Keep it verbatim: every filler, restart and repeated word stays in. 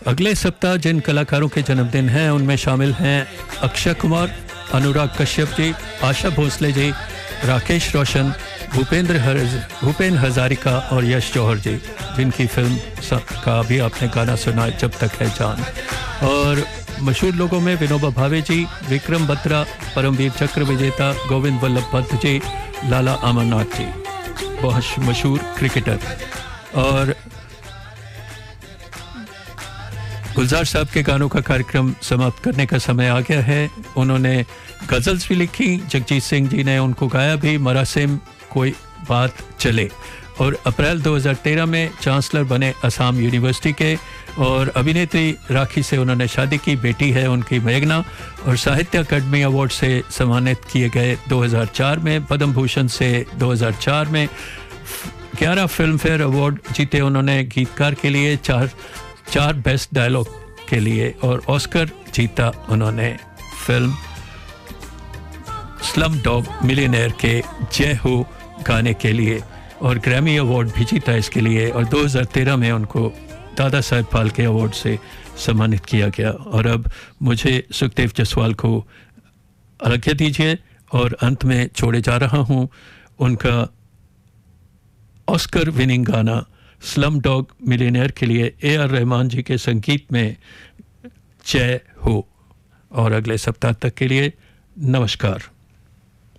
अगले सप्ताह जिन कलाकारों के जन्मदिन हैं उनमें शामिल हैं अक्षय कुमार, अनुराग कश्यप जी, आशा भोसले जी, राकेश रोशन, भूपेंद्र हज भूपेन हजारिका और यश जौहर जी, जिनकी फिल्म का भी आपने गाना सुना जब तक है जान। और मशहूर लोगों में विनोबा भावे जी, विक्रम बत्रा, परमवीर चक्र विजेता गोविंद वल्लभ पंत जी, लाला अमरनाथ जी, बहुत मशहूर क्रिकेटर। और गुलजार साहब के गानों का कार्यक्रम समाप्त करने का समय आ गया है। उन्होंने गज़ल्स भी लिखी, जगजीत सिंह जी ने उनको गाया भी, मरासिम कोई बात चले। और अप्रैल दो हज़ार तेरह में चांसलर बने असम यूनिवर्सिटी के। और अभिनेत्री राखी से उन्होंने शादी की, बेटी है उनकी मेघना। और साहित्य अकादमी अवार्ड से सम्मानित किए गए दो हज़ार चार में, पद्म भूषण से दो हज़ार चार में, ग्यारह फिल्म फेयर अवार्ड जीते उन्होंने गीतकार के लिए, चार चार बेस्ट डायलॉग के लिए, और ऑस्कर जीता उन्होंने फिल्म स्लम डॉग मिलियनेयर के जय हो गाने के लिए, और ग्रैमी अवार्ड भी जीता इसके लिए। और दो हज़ार तेरह में उनको दादा साहेब फाल्के अवार्ड से सम्मानित किया गया। और अब मुझे सुखदेव जसवाल को आज्ञा दीजिए और अंत में छोड़े जा रहा हूँ उनका ऑस्कर विनिंग गाना स्लम डॉग मिलियनेयर के लिए ए आर रहमान जी के संगीत में जय हो। और अगले सप्ताह तक के लिए नमस्कार।